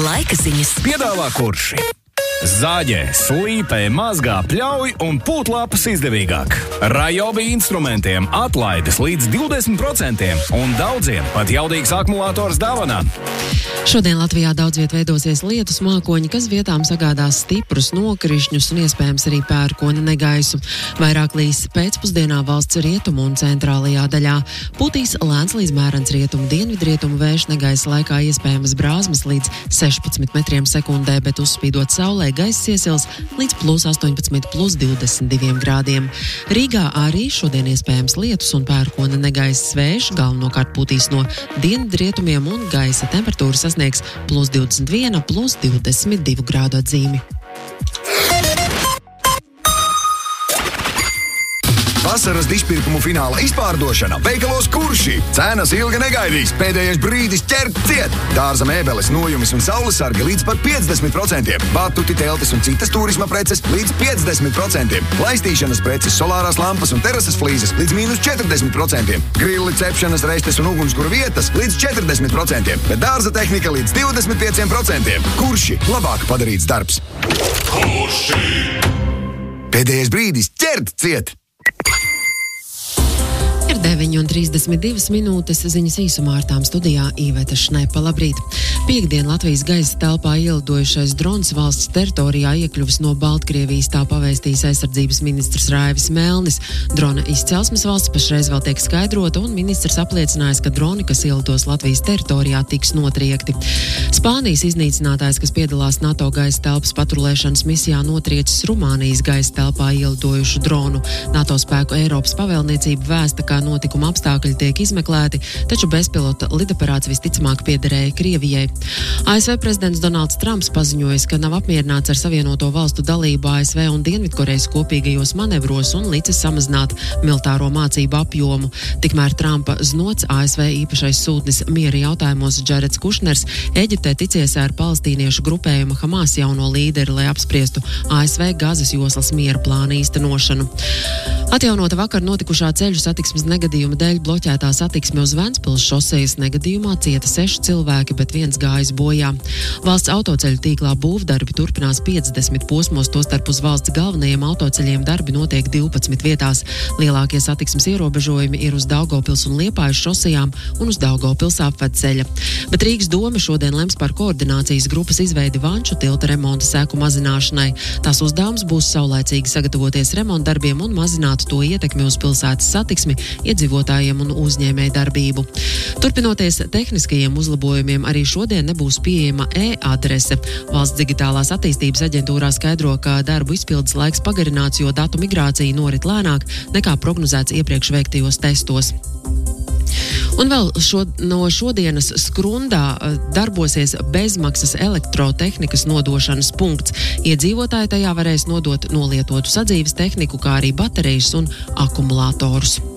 Laika ziņas piedāvā Kurši. Zāģē, slīpē, mazgā, pļauj un pūtlapas izdevīgāk. Rajobi instrumentiem atlaides līdz 20% un daudziem pat jaudīgs akumulators dāvanā. Šodien Latvijā daudz viet veidosies lietus mākoņi, kas vietām sagādās stiprus nokrišņus un iespējams arī pērkona negaisu. Vairāk līs pēcpusdienā valsts rietumu un centrālajā daļā. Putīs lēns līdz mērens rietumu dienvidrietumu vējš negaisa laikā iespējamas brāzmas līdz 16 metriem sekundē, bet uzspīdot saulē gaiss iesils līdz +18, +22 grādiem. Rīgā arī šodien iespējams lietus un pērkona negaiss vējš, galvenokārt putīs no dienvidrietumiem un gaisa temperatūra sasniegs +21, +22 grādu atzīmi. Vasaras dišpirkumu fināla izpārdošana veikalos Kurši. Cenas ilgi negaidīs, pēdējais brīdis ķert ciet. Dārza mēbeles, nojumis un saulesargi līdz pat 50%. Batuti, teltis un citas turisma preces līdz 50%. Laistīšanas preces, solārās lampas un terases flīzes līdz -40%. Grilli, cepšanas restes un ugunskura vietas līdz 40%. Bet dārza tehnika līdz 25%. Kurši, labāk padarīts darbs. Kurši! Pēdējais brīdis ķert ciet. Ir 9:32 ziņas īsumā ar tām studijā Īveta Šnepa. Labrīt! Piektdien Latvijas gaisa telpā ielidojušais drons valsts teritorijā iekļuvis no Baltkrievijas, tā pavēstījis aizsardzības ministrs Raivis Melnis. Drona izcelsmes valsts pašreiz vēl tiek skaidrota, un ministrs apliecinājis, ka droni, kas ielidos Latvijas teritorijā, tiks notriekti. Spānijas iznīcinātājs, kas piedalās NATO gaisa telpas patrulēšanas misijā, notriecis Rumānijas gaisa telpā ielidojušu dronu. NATO spēku Eiropas pavēlniecība vēsta, ka notikuma apstākļi tiek izmeklēti, taču bezpilota lidaparāts visticamāk piederēja Krievijai. ASV prezidents Donalds Trumps paziņojis, ka nav apmierināts ar Savienoto valstu dalību ASV un Dienvidkorejas kopīgajos manevros un licis samazināt militāro mācību apjomu. Tikmēr Trumpa znots ASV īpašais sūtnis miera jautājumos Džareds Kušners Eģiptē ticies ar palestīniešu grupējuma Hamas jauno līderi, lai apspriestu ASV Gazas joslas miera plāna īstenošanu. Atjaunota vakar notikušā ceļu satiksmes negadījuma dēļ bloķētā satiksme uz Ventspils šosejas negadījumā cieta 6 cilvēki, bet 1 gājis bojā. Valsts autoceļu tīklā būvdarbi turpinās 50 posmos, tostarp uz valsts galvenajiem autoceļiem darbi notiek 12 vietās. Lielākie satiksmes ierobežojumi ir uz Daugavpils un Liepājas šosejām un uz Daugavpils apvedceļa. Bet Rīgas doma šodien lems par koordinācijas grupas izveidi Vanču tilta remonta seku mazināšanai. Tās uzdevums būs saulaicīgi sagatavoties remontdarbiem un mazināt to ietekmi uz pilsētas satiksmi, iedzīvotājiem un uzņēmēju darbību. Turpinoties tehniskajiem uzlabojumiem, arī šodien nebūs pieejama e-adrese. Valsts digitālās attīstības aģentūrā skaidro, ka darbu izpildes laiks pagarināts, jo datu migrācija norit lēnāk nekā prognozēts iepriekš veiktajos testos. Un vēl no šodienas Skrundā darbosies bezmaksas elektrotehnikas nodošanas punkts. Iedzīvotāji tajā varēs nodot nolietotu sadzīves tehniku, kā arī baterijas un akumulatorus.